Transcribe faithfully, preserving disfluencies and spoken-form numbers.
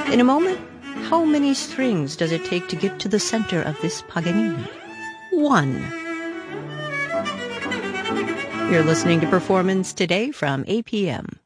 In a moment, how many strings does it take to get to the center of this Paganini? One. You're listening to Performance Today from A P M.